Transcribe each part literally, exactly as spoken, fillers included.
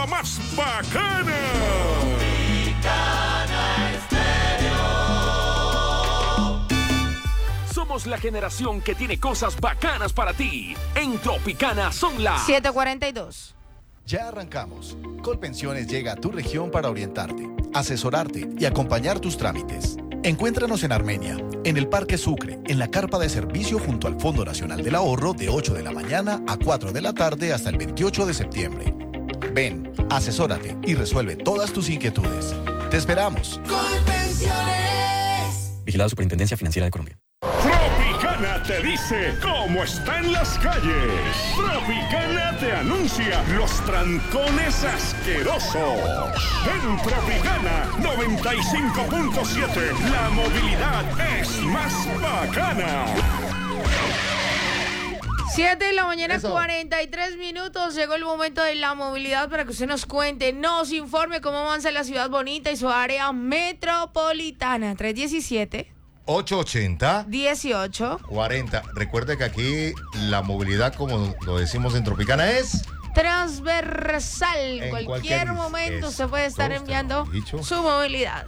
más bacana. Somos la generación que tiene cosas bacanas para ti. En Tropicana son las siete cuarenta y dos. Ya arrancamos. Colpensiones llega a tu región para orientarte, asesorarte y acompañar tus trámites. Encuéntranos en Armenia, en el Parque Sucre, en la carpa de servicio junto al Fondo Nacional del Ahorro de ocho de la mañana a cuatro de la tarde hasta el veintiocho de septiembre. Ven, asesórate y resuelve todas tus inquietudes. ¡Te esperamos! Colpensiones. Vigilado Superintendencia Financiera de Colombia. Tropicana te dice cómo están las calles. Tropicana te anuncia los trancones asquerosos. En Tropicana noventa y cinco punto siete, la movilidad es más bacana. siete de la mañana, Eso. cuarenta y tres minutos. Llegó el momento de la movilidad para que usted nos cuente, nos informe cómo avanza la ciudad bonita y su área metropolitana. tres diecisiete ocho ochenta dieciocho cuarenta. Recuerde que aquí la movilidad, como lo decimos en Tropicana, es transversal. En cualquier, cualquier momento es, se puede estar enviando su movilidad.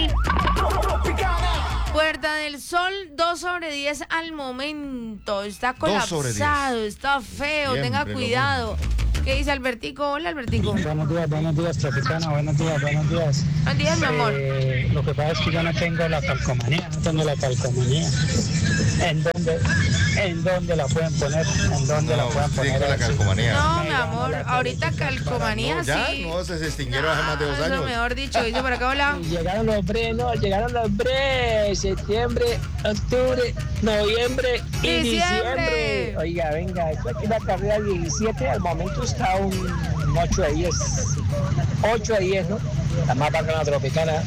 Puerta del Sol, dos sobre diez al momento. Está colapsado, está feo, Siempre tenga cuidado. ¿Qué dice Albertico? Hola, Albertico. Buenos días, buenos días, Tropicana, buenos días, buenos días. Buenos días, mi amor. Eh, lo que pasa es que yo no tengo la calcomanía, no tengo la calcomanía. ¿En dónde, en dónde la pueden poner? ¿En dónde no, la pueden poner? La calcomanía. No, mi amor, ahorita calcomanía no, ya, sí. No, se extinguieron no, hace más de dos años. Eso mejor dicho, dice por acá, hola. Llegaron los bre, no, llegaron los bre, septiembre, octubre, noviembre y diciembre. diciembre. Oiga, venga, esto aquí la carrera diecisiete, al momento está un ocho a diez. ocho a diez, ¿no? La más bacana Tropicana.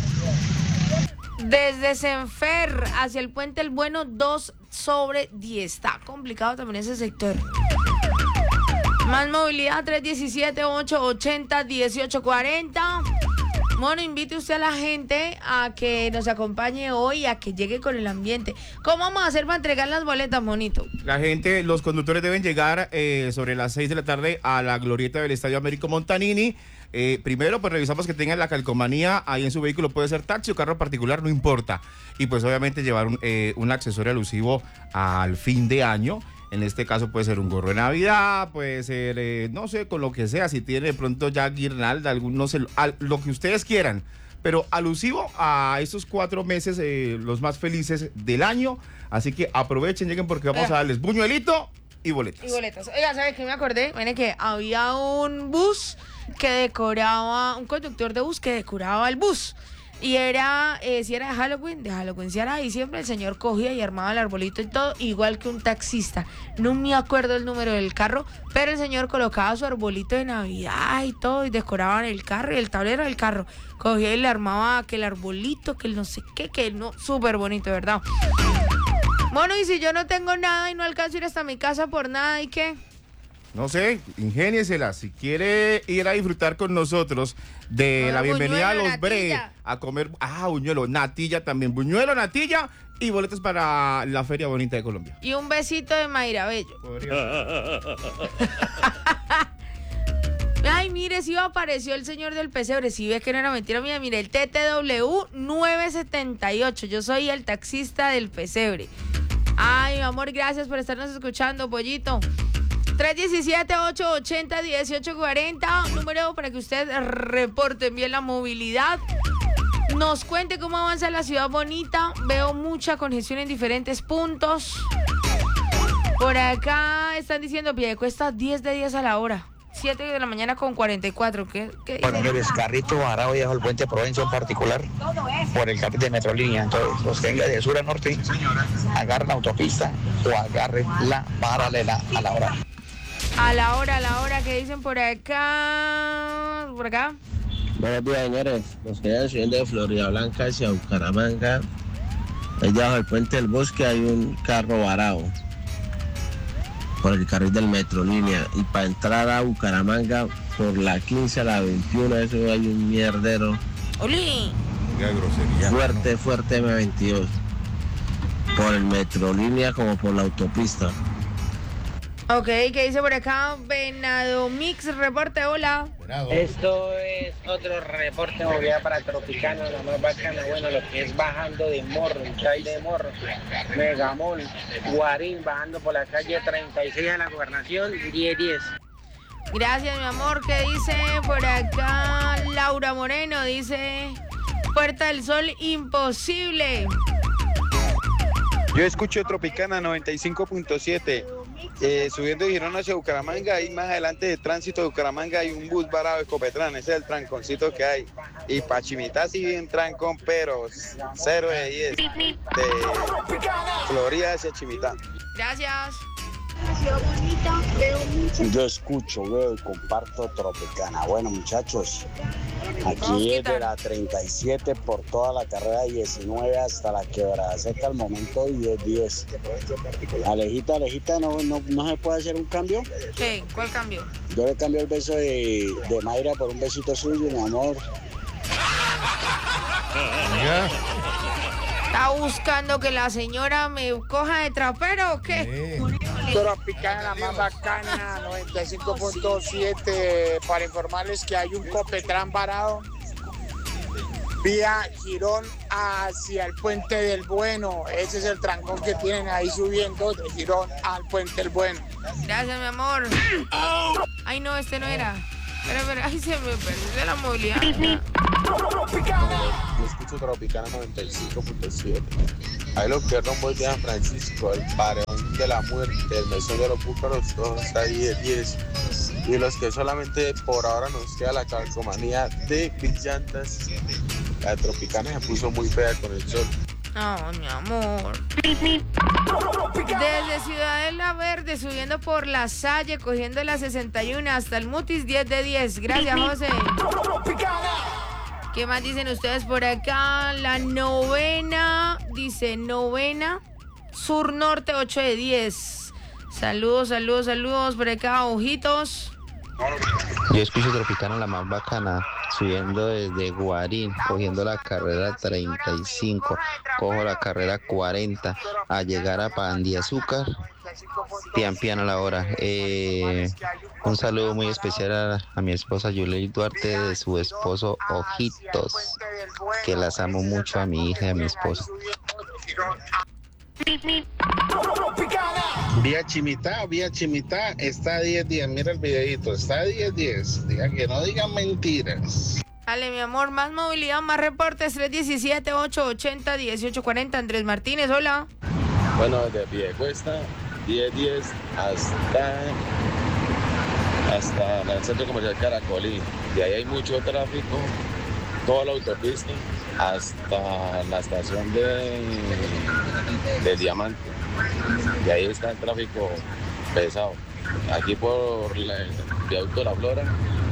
Desde Senfer hacia el Puente El Bueno, dos sobre diez. Está complicado también ese sector. Más movilidad, tres diecisiete ocho ochenta dieciocho cuarenta. Bueno, invite usted a la gente a que nos acompañe hoy, a que llegue con el ambiente. ¿Cómo vamos a hacer para entregar las boletas, monito? La gente, los conductores deben llegar eh, sobre las seis de la tarde a la glorieta del Estadio Américo Montanini. Eh, primero, pues revisamos que tengan la calcomanía ahí en su vehículo, puede ser taxi o carro particular, no importa. Y pues obviamente llevar un, eh, un accesorio alusivo al fin de año. En este caso puede ser un gorro de Navidad, puede ser, eh, no sé, con lo que sea, si tiene de pronto ya guirnalda, algún, no sé, al, lo que ustedes quieran, pero alusivo a estos cuatro meses, eh, los más felices del año. Así que aprovechen, lleguen porque vamos Oiga. a darles buñuelito y boletas. Y boletas. Oiga, ¿sabes qué me acordé? Miren que había un bus que decoraba, un conductor de bus que decoraba el bus. Y era, eh, si era de Halloween, de Halloween, si era de diciembre, el señor cogía y armaba el arbolito y todo, igual que un taxista. No me acuerdo el número del carro, pero el señor colocaba su arbolito de Navidad y todo, y decoraban el carro y el tablero del carro. Cogía y le armaba que el arbolito, que el no sé qué, que no, súper bonito, ¿verdad? Bueno, y si yo no tengo nada y no alcanzo a ir hasta mi casa por nada, ¿y qué? No sé, ingéniesela. Si quiere ir a disfrutar con nosotros de no, la bienvenida buñuelo, a los Bre, a comer, ah, buñuelo, natilla también, buñuelo, natilla y boletos para la Feria Bonita de Colombia. Y un besito de Mayra Bello. Ay, mire, si apareció el señor del pesebre, si ve que no era mentira mía, mire, el T T W nueve setenta y ocho, yo soy el taxista del pesebre. Ay, mi amor, gracias por estarnos escuchando, pollito. tres diecisiete ocho ochenta dieciocho cuarenta, número para que usted reporte bien la movilidad. Nos cuente cómo avanza la ciudad bonita. Veo mucha congestión en diferentes puntos. Por acá están diciendo Piedecuesta diez de diez a la hora. siete de la mañana con cuarenta y cuatro. ¿Qué, qué dice? Bueno, señores, carrito varado bajo el puente Provencio en particular por el carril de Metrolínea. Entonces, los que vengan de sur a norte, agarren la autopista o agarren la paralela a la hora. A la hora, a la hora, que dicen por acá, por acá. Buenos días, señores. Nos quedan subiendo de Florida Blanca hacia Bucaramanga. Ahí debajo del puente del Bosque hay un carro varado por el carril del Metrolínea. Y para entrar a Bucaramanga por la quince a la veintiuno, eso hay un mierdero. ¡Oli! Qué grosería. Fuerte, fuerte eme veintidós. Por el Metrolínea como por la autopista. Ok, ¿qué dice por acá? Venado Mix, reporte, hola. Venado. Esto es otro reporte de movilidad para Tropicana, la más bacana. Bueno, lo que es bajando de Morro, ¿qué hay de Morro? Megamol, Guarín, bajando por la calle treinta y seis de la Gobernación, diez diez. Gracias, mi amor. ¿Qué dice por acá? Laura Moreno dice: Puerta del Sol, imposible. Yo escucho Tropicana noventa y cinco punto siete. Eh, subiendo de Girón hacia Bucaramanga, ahí más adelante de tránsito de Bucaramanga hay un bus varado de Copetrán, ese es el tranconcito que hay. Y para Chimitá sí bien trancón, pero cero de diez. De Florida hacia Chimitá. Gracias. Yo escucho, veo y comparto Tropicana. Bueno, muchachos, aquí es de la treinta y siete por toda la carrera diecinueve hasta la Quebrada Seca, al momento diez diez. Alejita, Alejita, ¿no, no, no se puede hacer un cambio? ¿Qué? ¿Cuál cambio? Yo le cambio el beso de, de Mayra por un besito suyo, mi amor. ¿Está buscando que la señora me coja de trapero o qué? Sí. Tropicana, la más bacana, noventa y cinco punto siete, para informarles que hay un Copetrán varado vía Girón hacia el Puente del Bueno. Ese es el trancón que tienen ahí subiendo de Girón al Puente del Bueno. Gracias, mi amor. Ay, no, este no era. Pero, pero, ay, se me perdió la movilidad. Yo escucho Tropicana noventa y cinco punto siete. Ahí lo que rompo de San Francisco, el pareón de la muerte, el mesón de los búcaros, todos está diez diez. Y los que solamente por ahora nos queda la calcomanía de brillantes. La de Tropicana se puso muy fea con el sol. No, mi amor. Desde Ciudadela Verde, subiendo por la Salle, cogiendo la sesenta y uno hasta el Mutis, diez de diez. Gracias, José. ¿Qué más dicen ustedes por acá? La novena, dice novena, sur norte, ocho de diez. Saludos, saludos, saludos por acá, ojitos. Yo escucho Tropicana, la más bacana, subiendo desde Guarín, cogiendo la carrera treinta y cinco, cojo la carrera cuarenta, a llegar a Pan de Azúcar, pian pian a la hora. Eh, un saludo muy especial a, a mi esposa Yulei Duarte, de su esposo Ojitos, que las amo mucho, a mi hija y a mi esposa. Vía Chimitá, vía Chimitá, está a diez diez, mira el videito, está a diez diez, diga que no digan mentiras. Dale, mi amor, más movilidad, más reportes, tres uno siete, ocho ocho cero, uno ocho cuatro cero. Andrés Martínez, hola. Bueno, desde Piedecuesta, diez diez hasta, hasta el centro comercial Caracolí. De ahí hay mucho tráfico, toda la autopista, hasta la estación de, de Diamante. Y ahí está el tráfico pesado. Aquí por la, el viaducto de la Flora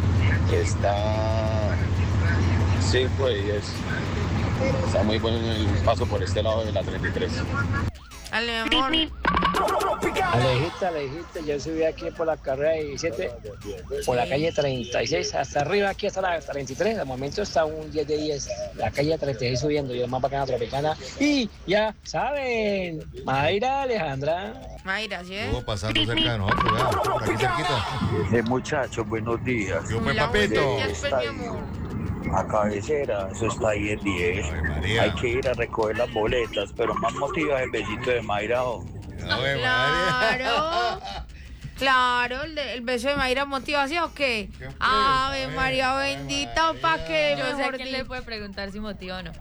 está cinco de diez. Está muy bueno el paso por este lado de la treinta y tres. Dale, mi amor. Alejita, Alejita, yo subí aquí por la carrera diecisiete, por la calle treinta y seis, hasta arriba aquí hasta la treinta y tres, al momento está un diez de diez, la calle treinta y seis subiendo, y es más bacana Tropicana. Y ya saben, Mayra, Alejandra. Mayra, ¿sí? Estuvo pasando cerca de nosotros, ¿verdad? Por aquí cerquita. Eh, muchachos, buenos días. Yo, pues, Hola, papito. buenos días, pues, mi amor. A cabecera, eso está diez diez. Ave María. Hay que ir a recoger las boletas, pero más motiva el besito de Mayra. oh. Ave Claro. María. Claro, el, de- el beso de Mayra motivación, ¿o qué? ¿Qué fue? Ave Ave María María. bendita, ¿pa' qué? Yo sé a Mejor quién di- le puede preguntar si motiva o no.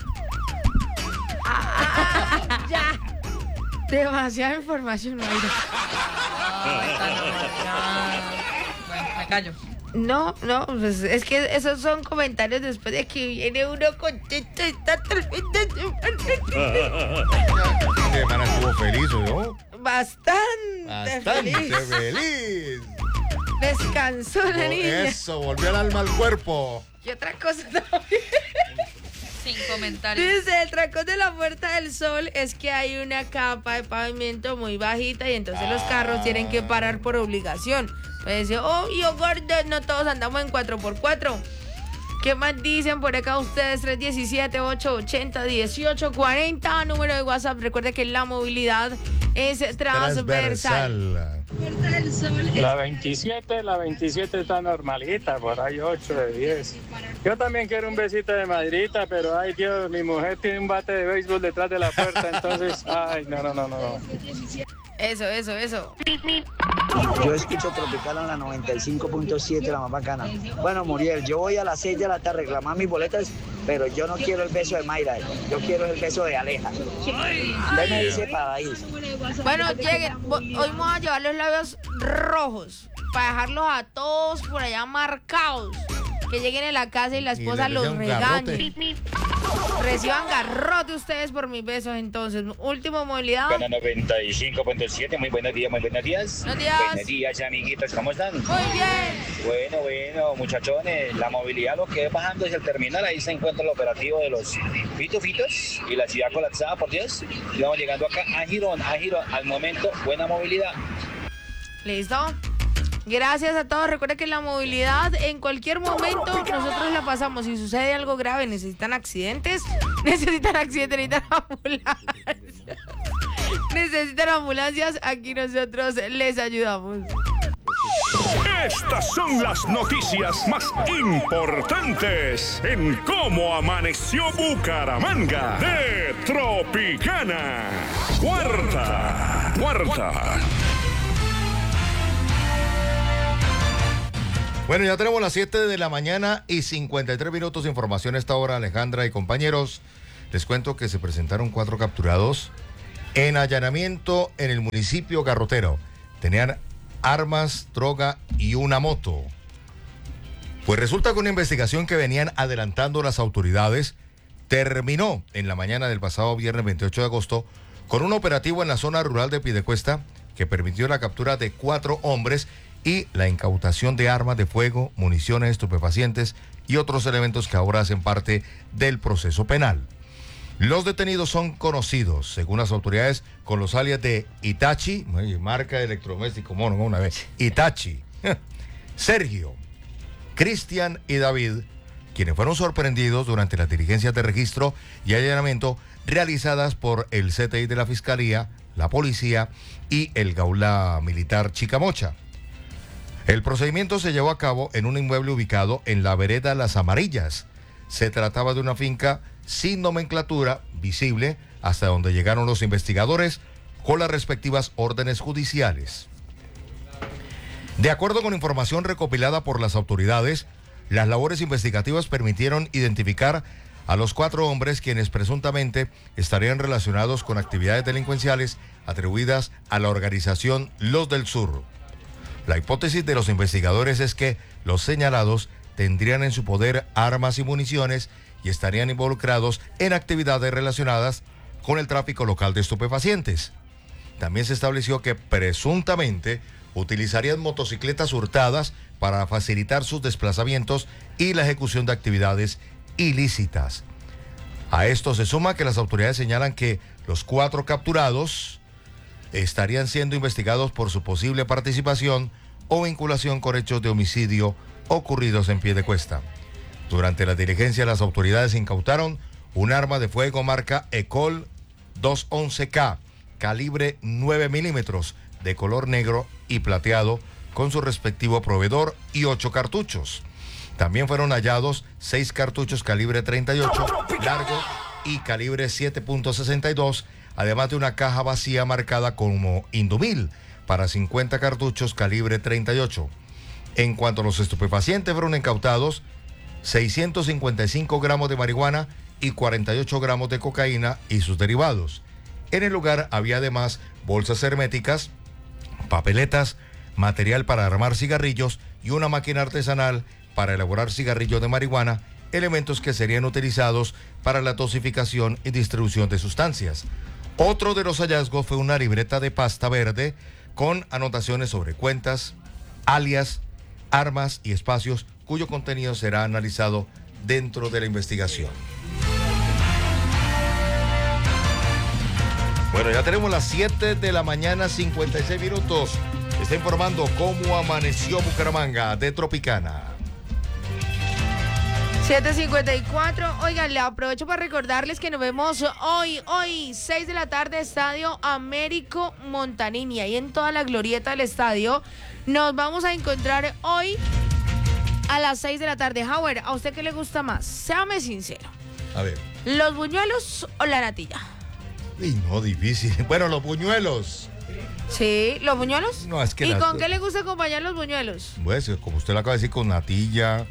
Ah, ya. Demasiada información, Mayra. Ay, tan amargada. Bueno, me callo. No, no, pues es que esos son comentarios después de que viene uno con... está Este hermana estuvo feliz, ¿no? Bastante, Bastante feliz. feliz. Descansó la Oh, niña. Eso, volvió el alma al cuerpo. Y otra cosa también. Sin comentarios. Dice, el trancón de la Puerta del Sol es que hay una capa de pavimento muy bajita y entonces los carros tienen que parar por obligación. Pues dice, oh, yo gordo, no todos andamos en cuatro por cuatro. ¿Qué más dicen por acá ustedes? tres uno siete, ocho ocho cero, uno ocho cuatro cero, número de WhatsApp. Recuerde que la movilidad es transversal. Transversal. La veintisiete, la veintisiete está normalita, por ahí ocho de diez. Yo también quiero un besito de Madrita, pero ay Dios, mi mujer tiene un bate de béisbol detrás de la puerta, entonces, ay, no, no, no, no. Eso, eso, eso. Yo escucho Tropicana en la noventa y cinco punto siete, la más bacana. Bueno, Muriel, yo voy a las seis de la tarde a reclamar mis boletas, pero yo no quiero el beso de Mayra, yo quiero el beso de Aleja. Usted me dice para ir. Bueno, lleguen. Hoy vamos a llevar los labios rojos para dejarlos a todos por allá marcados. Que lleguen a la casa y la esposa Y le los reciban regañe. garrote. Reciban garrote ustedes por mis besos, entonces. Último movilidad. Bueno, noventa y cinco punto siete, muy buenos días, muy buenos días. Buenos días. Buenos días, amiguitos, ¿cómo están? Muy bien. Bueno, bueno, muchachones, la movilidad lo que es bajando es el terminal, ahí se encuentra el operativo de los pitufitos y la ciudad colapsada, por Dios. Y vamos llegando acá a Girón, a Girón, al momento, buena movilidad. ¿Listo? Gracias a todos. Recuerden que la movilidad en cualquier momento nosotros la pasamos. Si sucede algo grave, necesitan accidentes, necesitan accidentes, necesitan ambulancias. Necesitan ambulancias, aquí nosotros les ayudamos. Estas son las noticias más importantes en Cómo Amaneció Bucaramanga de Tropicana. Cuarta, cuarta. Bueno, ya tenemos las siete de la mañana y cincuenta y tres minutos de información a esta hora, Alejandra y compañeros. Les cuento que se presentaron cuatro capturados en allanamiento en el municipio Garrotero. Tenían armas, droga y una moto. Pues resulta que una investigación que venían adelantando las autoridades terminó en la mañana del pasado viernes veintiocho de agosto con un operativo en la zona rural de Piedecuesta que permitió la captura de cuatro hombres y la incautación de armas de fuego, municiones, estupefacientes y otros elementos que ahora hacen parte del proceso penal. Los detenidos son conocidos, según las autoridades, con los alias de Itachi, marca de electrodoméstico, mono, una vez, Itachi, Sergio, Cristian y David, quienes fueron sorprendidos durante las diligencias de registro y allanamiento realizadas por el C T I de la Fiscalía, la Policía y el Gaula Militar Chicamocha. El procedimiento se llevó a cabo en un inmueble ubicado en la vereda Las Amarillas. Se trataba de una finca sin nomenclatura visible hasta donde llegaron los investigadores con las respectivas órdenes judiciales. De acuerdo con información recopilada por las autoridades, las labores investigativas permitieron identificar a los cuatro hombres quienes presuntamente estarían relacionados con actividades delincuenciales atribuidas a la organización Los del Sur. La hipótesis de los investigadores es que los señalados tendrían en su poder armas y municiones y estarían involucrados en actividades relacionadas con el tráfico local de estupefacientes. También se estableció que presuntamente utilizarían motocicletas hurtadas para facilitar sus desplazamientos y la ejecución de actividades ilícitas. A esto se suma que las autoridades señalan que los cuatro capturados estarían siendo investigados por su posible participación o vinculación con hechos de homicidio ocurridos en Piedecuesta. Durante la diligencia, las autoridades incautaron un arma de fuego marca Ecol doscientos once K, calibre nueve milímetros, de color negro y plateado, con su respectivo proveedor y ocho cartuchos. También fueron hallados seis cartuchos calibre treinta y ocho, largo y calibre siete punto sesenta y dos, además de una caja vacía marcada como Indumil para cincuenta cartuchos calibre treinta y ocho. En cuanto a los estupefacientes, fueron incautados seiscientos cincuenta y cinco gramos de marihuana y cuarenta y ocho gramos de cocaína y sus derivados. En el lugar había además bolsas herméticas, papeletas, material para armar cigarrillos y una máquina artesanal para elaborar cigarrillos de marihuana, elementos que serían utilizados para la dosificación y distribución de sustancias. Otro de los hallazgos fue una libreta de pasta verde con anotaciones sobre cuentas, alias, armas y espacios cuyo contenido será analizado dentro de la investigación. Bueno, ya tenemos las siete de la mañana, cincuenta y seis minutos. Está informando cómo amaneció Bucaramanga de Tropicana. siete cincuenta y cuatro. Oigan, le aprovecho para recordarles que nos vemos hoy, hoy, seis de la tarde, Estadio Américo Montanini. Ahí en toda la glorieta del estadio. Nos vamos a encontrar hoy a las seis de la tarde. Howard, ¿a usted qué le gusta más? Séame sincero. A ver. ¿Los buñuelos o la natilla? Uy, no, difícil. Bueno, los buñuelos. Sí, ¿los buñuelos? No, es que ¿Y las- con qué le gusta acompañar los buñuelos? Pues, como usted lo acaba de decir, con natilla,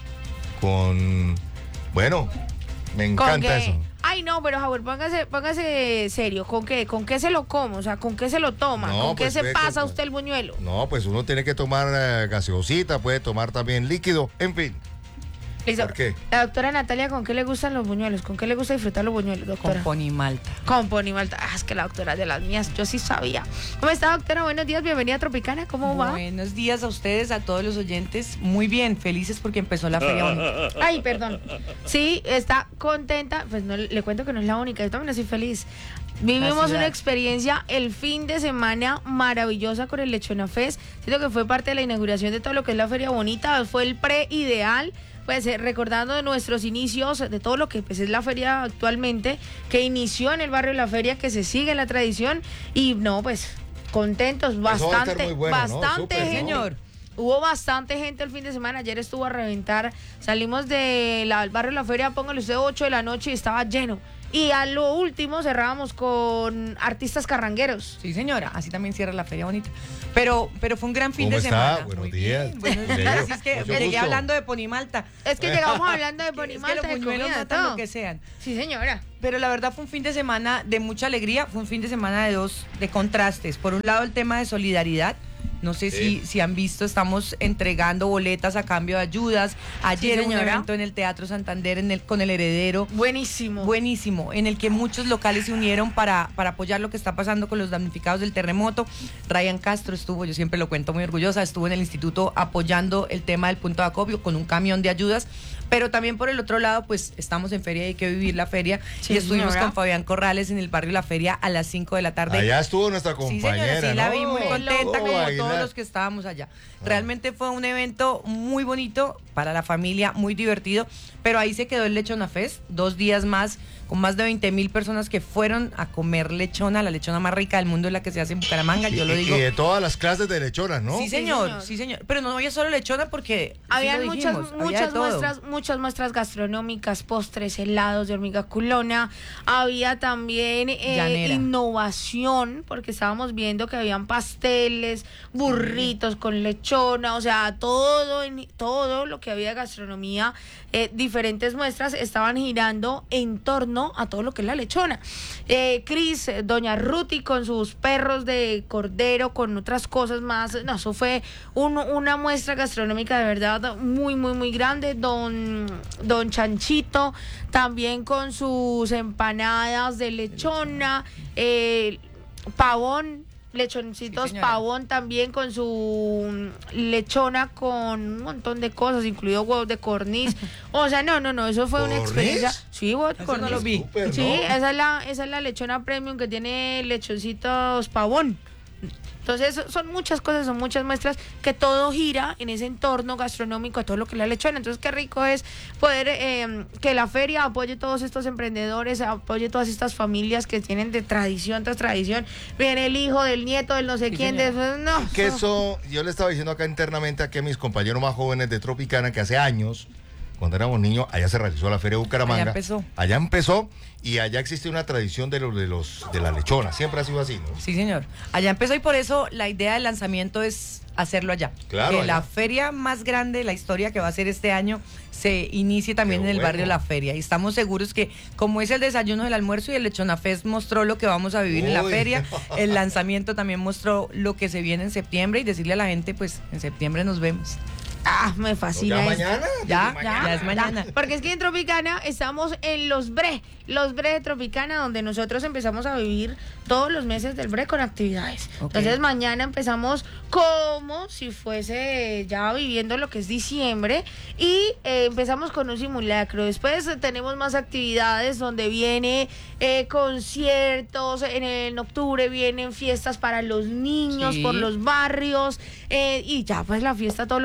con... Bueno, me ¿Con encanta qué? eso. Ay, no, pero Howard, póngase, póngase serio. ¿Con qué? ¿Con qué se lo come? O sea, ¿con qué se lo toma? No, ¿Con qué pues, se ve, pasa con- usted el buñuelo? No, pues uno tiene que tomar eh, gaseosita, puede tomar también líquido, en fin. Listo. ¿Por qué? La doctora Natalia, ¿con qué le gustan los buñuelos? ¿Con qué le gusta disfrutar los buñuelos, doctora? Con ponimalta. Con ponimalta. Ah, es que la doctora es de las mías, yo sí sabía. ¿Cómo está, doctora? Buenos días, bienvenida a Tropicana, ¿cómo va? Buenos días a ustedes, a todos los oyentes. Muy bien, felices porque empezó la feria bonita. Ay, perdón. Sí, está contenta. Pues no le cuento que no es la única, yo también estoy feliz. Vivimos una experiencia el fin de semana maravillosa con el Lechona Fest. Siento que fue parte de la inauguración de todo lo que es la feria bonita. Fue el pre-ideal. Pues eh, recordando de nuestros inicios, de todo lo que pues, es la feria actualmente, que inició en el barrio La Feria, que se sigue en la tradición. Y no, pues contentos, va a estar bastante, muy bueno, ¿no? bastante Súper, ¿no? gente. Señor. Hubo bastante gente el fin de semana, ayer estuvo a reventar. Salimos del barrio La Feria, póngale usted ocho de la noche y estaba lleno. Y a lo último cerrábamos con artistas carrangueros. Sí, señora, así también cierra la feria bonita. Pero, pero fue un gran fin ¿Cómo de está? semana. Buenos Muy días. bien, buenos Leo, días. Así es que mucho llegué gusto. hablando de ponimalta. Es que llegamos hablando de Es que ponimalta, los de buñuelos comida, matan todo. lo que sean. Sí, señora. Pero la verdad fue un fin de semana de mucha alegría, fue un fin de semana de dos, de contrastes. Por un lado el tema de solidaridad. No sé Sí. si, si han visto, estamos entregando boletas a cambio de ayudas. Ayer Sí, hubo un señora. evento en el Teatro Santander en el, con el heredero. Buenísimo. Buenísimo, en el que muchos locales se unieron para, para apoyar lo que está pasando con los damnificados del terremoto. Ryan Castro estuvo, yo siempre lo cuento muy orgullosa, estuvo en el instituto apoyando el tema del punto de acopio con un camión de ayudas. Pero también por el otro lado, pues estamos en feria y hay que vivir la feria. Sí, y estuvimos señora. con Fabián Corrales en el barrio La Feria a las cinco de la tarde. Allá estuvo nuestra Sí, compañera, señora, sí, la ¿no? vi muy contenta Oh, como bailar. todos los que estábamos allá. Realmente fue un evento muy bonito para la familia, muy divertido, pero ahí se quedó el Lechona Fest, dos días más, con más de veinte mil personas que fueron a comer lechona, la lechona más rica del mundo es la que se hace en Bucaramanga, yo lo Y- digo. Y de todas las clases de lechonas, ¿no? Sí, señor, sí, señor. Pero no había solo lechona porque Habían sí lo muchas, dijimos, había de muchas todo. muestras, muchas muestras gastronómicas, postres, helados de hormiga culona. Había también eh, Llanera. innovación, porque estábamos viendo que habían pasteles, burritos con lechona, o sea, todo, en- todo lo que había de gastronomía, eh, diferentes muestras estaban girando en torno a todo lo que es la lechona. Eh, Cris, eh, doña Ruti con sus perros de cordero, con otras cosas más. No, eso fue un- una muestra gastronómica de verdad muy, muy, muy grande. Don, don Chanchito también con sus empanadas de lechona, eh, pavón. Lechoncitos Sí, señora. pavón también con su mm, lechona con un montón de cosas, incluido huevos de corniz. O sea, no, no, no, eso fue una ¿Corniz? experiencia. Sí, huevos de Eso no corniz. lo vi. Súper, Sí, ¿no? esa es la, esa es la lechona premium que tiene lechoncitos pavón. Entonces son muchas cosas, son muchas muestras que todo gira en ese entorno gastronómico, a todo lo que es la lechona. Entonces qué rico es poder eh, que la feria apoye todos estos emprendedores, apoye todas estas familias que tienen de tradición tras tradición. Viene el hijo del nieto del no sé Sí, quién, de señora. no. Que eso, yo le estaba diciendo acá internamente aquí a mis compañeros más jóvenes de Tropicana que hace años, cuando éramos niños, allá se realizó la Feria de Bucaramanga. Allá empezó. Allá empezó y allá existe una tradición de los de los de la lechona. Siempre ha sido así, ¿no? Sí, señor. Allá empezó y por eso la idea del lanzamiento es hacerlo allá. Claro, Que allá. la feria más grande de la historia que va a ser este año se inicie también Qué en el bueno. barrio La Feria. Y estamos seguros que como es el desayuno del almuerzo y el Lechona Fest mostró lo que vamos a vivir en la Uy. feria, el lanzamiento también mostró lo que se viene en septiembre y decirle a la gente, pues en septiembre nos vemos. Ah, me fascina. ¿Ya esto. mañana? Ya, ¿Desde ya, mañana? es mañana. Porque es que en Tropicana estamos en los Bre, los Bre de Tropicana, donde nosotros empezamos a vivir todos los meses del Bre con actividades. Ok. Entonces mañana empezamos como si fuese ya viviendo lo que es diciembre y eh, empezamos con un simulacro. Después eh, tenemos más actividades donde viene eh, conciertos, en, en octubre vienen fiestas para los niños Sí. por los barrios eh, y ya pues la fiesta, todo lo que es diciembre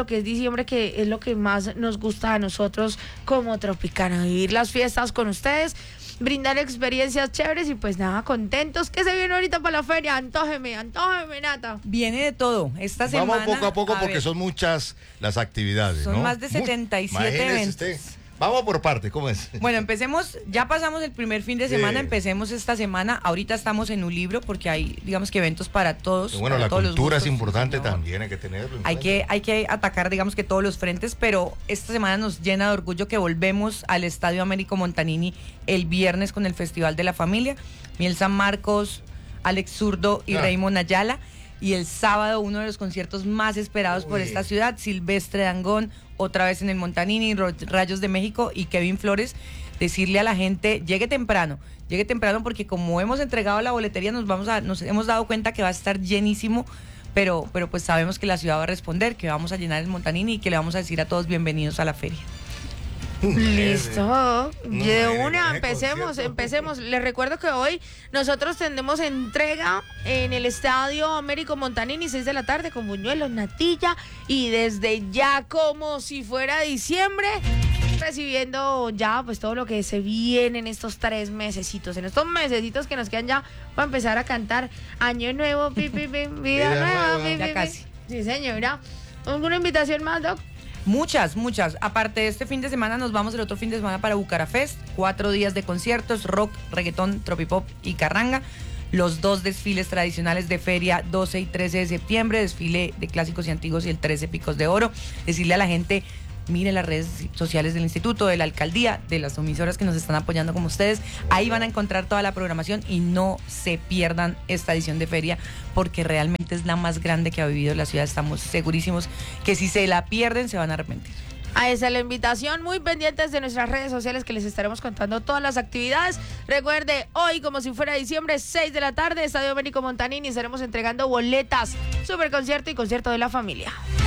diciembre, que es lo que más nos gusta a nosotros como Tropicana, vivir las fiestas con ustedes, brindar experiencias chéveres y pues nada, contentos. ¿Qué se viene ahorita para la feria? Antójeme, antójeme, Nata. Viene de todo. Esta semana... Vamos poco a poco a porque ver, son muchas las actividades, son ¿no? más de setenta y siete Imagínese eventos. usted. Vamos por parte, ¿cómo es? Bueno, empecemos, ya pasamos el primer fin de Sí. semana, empecemos esta semana. Ahorita estamos en un libro porque hay, digamos que eventos para todos. Bueno, para la todos los cultura es gustos. importante también, hay que tenerlo. en Hay cuenta. que, hay que atacar, digamos que todos los frentes, pero esta semana nos llena de orgullo que volvemos al Estadio Américo Montanini el viernes con el Festival de la Familia. Miel San Marcos, Alex Zurdo y Ah. Raymond Ayala. Y el sábado, uno de los conciertos más esperados por Uy. esta ciudad, Silvestre Dangond, otra vez en el Montanini, Ro- Rayos de México y Kevin Flores. Decirle a la gente, llegue temprano, llegue temprano porque como hemos entregado la boletería, nos vamos a, nos hemos dado cuenta que va a estar llenísimo, pero, pero pues sabemos que la ciudad va a responder, que vamos a llenar el Montanini y que le vamos a decir a todos bienvenidos a la feria. Listo. No, De en- una, en el empecemos, concierto. empecemos. Les recuerdo que hoy nosotros tendremos entrega en el Estadio Américo Montanini, seis de la tarde, con buñuelos, natilla, y desde ya, como si fuera diciembre, recibiendo ya pues todo lo que se viene en estos tres mesecitos, en estos mesecitos que nos quedan ya para empezar a cantar Año Nuevo, pi, pi, pi, vida, Vida nueva, nueva. pi, Ya pi, pi. casi. Sí, señora. ¿Alguna invitación más, Doc? Muchas, muchas. Aparte de este fin de semana, nos vamos el otro fin de semana para Bucarafest. Cuatro días de conciertos, rock, reggaetón, tropipop y carranga. Los dos desfiles tradicionales de feria, doce y trece de septiembre, desfile de clásicos y antiguos y el trece Picos de Oro. Decirle a la gente, mire las redes sociales del instituto, de la alcaldía, de las emisoras que nos están apoyando como ustedes. Ahí van a encontrar toda la programación y no se pierdan esta edición de feria porque realmente es la más grande que ha vivido la ciudad. Estamos segurísimos que si se la pierden se van a arrepentir. A esa es la invitación, muy pendientes de nuestras redes sociales que les estaremos contando todas las actividades. Recuerde, hoy como si fuera diciembre, seis de la tarde, Estadio Américo Montanini, estaremos entregando boletas, super concierto y concierto de la familia.